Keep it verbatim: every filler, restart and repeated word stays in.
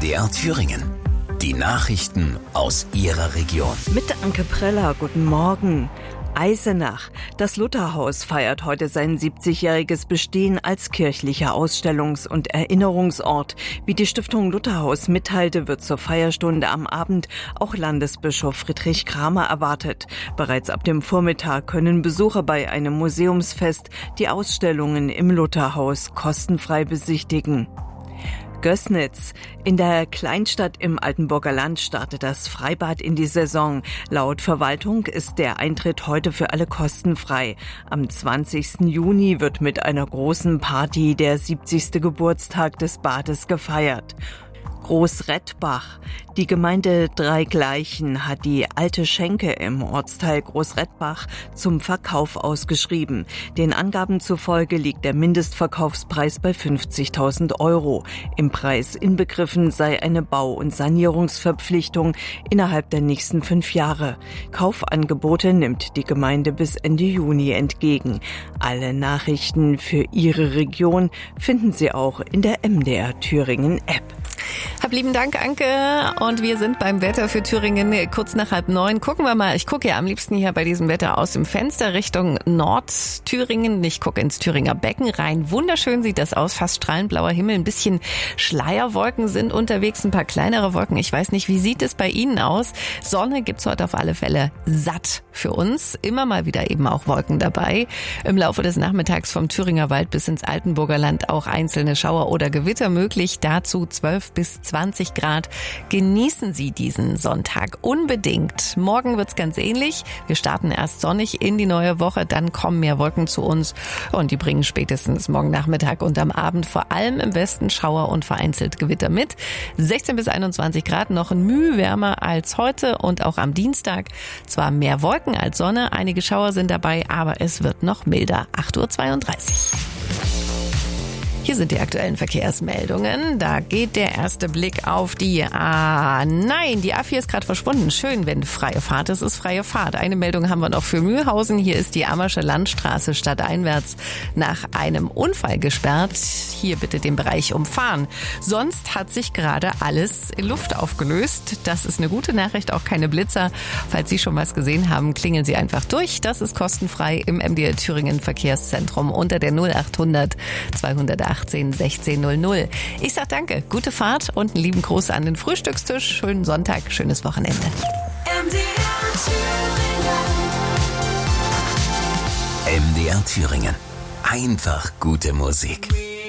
D R Thüringen. Die Nachrichten aus Ihrer Region. Mit Anke Preller, guten Morgen. Eisenach. Das Lutherhaus feiert heute sein siebzigjähriges Bestehen als kirchlicher Ausstellungs- und Erinnerungsort. Wie die Stiftung Lutherhaus mitteilte, wird zur Feierstunde am Abend auch Landesbischof Friedrich Kramer erwartet. Bereits ab dem Vormittag können Besucher bei einem Museumsfest die Ausstellungen im Lutherhaus kostenfrei besichtigen. Gößnitz. In der Kleinstadt im Altenburger Land startet das Freibad in die Saison. Laut Verwaltung ist der Eintritt heute für alle kostenfrei. Am zwanzigsten Juni wird mit einer großen Party der siebzigste Geburtstag des Bades gefeiert. Großrettbach. Die Gemeinde Dreigleichen hat die alte Schenke im Ortsteil Großrettbach zum Verkauf ausgeschrieben. Den Angaben zufolge liegt der Mindestverkaufspreis bei fünfzigtausend Euro. Im Preis inbegriffen sei eine Bau- und Sanierungsverpflichtung innerhalb der nächsten fünf Jahre. Kaufangebote nimmt die Gemeinde bis Ende Juni entgegen. Alle Nachrichten für Ihre Region finden Sie auch in der M D R Thüringen App. Hab lieben Dank, Anke. Und wir sind beim Wetter für Thüringen kurz nach halb neun. Gucken wir mal. Ich gucke ja am liebsten hier bei diesem Wetter aus dem Fenster Richtung Nordthüringen. Ich gucke ins Thüringer Becken rein. Wunderschön sieht das aus. Fast strahlenblauer Himmel. Ein bisschen Schleierwolken sind unterwegs. Ein paar kleinere Wolken. Ich weiß nicht, wie sieht es bei Ihnen aus? Sonne gibt's heute auf alle Fälle satt für uns. Immer mal wieder eben auch Wolken dabei. Im Laufe des Nachmittags vom Thüringer Wald bis ins Altenburger Land auch einzelne Schauer oder Gewitter möglich. Dazu zwölf bis zwanzig Grad. Genießen Sie diesen Sonntag unbedingt. Morgen wird's ganz ähnlich. Wir starten erst sonnig in die neue Woche, dann kommen mehr Wolken zu uns und die bringen spätestens morgen Nachmittag und am Abend vor allem im Westen Schauer und vereinzelt Gewitter mit. sechzehn bis einundzwanzig Grad, noch ein Mühe wärmer als heute und auch am Dienstag. Zwar mehr Wolken als Sonne, einige Schauer sind dabei, aber es wird noch milder. acht Uhr zweiunddreißig. Hier sind die aktuellen Verkehrsmeldungen. Da geht der erste Blick auf die A. Nein, die A vier ist gerade verschwunden. Schön, wenn freie Fahrt ist, ist freie Fahrt. Eine Meldung haben wir noch für Mühlhausen. Hier ist die Ammersche Landstraße stadteinwärts nach einem Unfall gesperrt. Hier bitte den Bereich umfahren. Sonst hat sich gerade alles in Luft aufgelöst. Das ist eine gute Nachricht, auch keine Blitzer. Falls Sie schon was gesehen haben, klingeln Sie einfach durch. Das ist kostenfrei im M D R Thüringen Verkehrszentrum unter der null achthundert zweihundertachtzehn sechzehn null null. Ich sag danke, gute Fahrt und einen lieben Gruß an den Frühstückstisch. Schönen Sonntag, schönes Wochenende. M D R Thüringen. M D R Thüringen. Einfach gute Musik.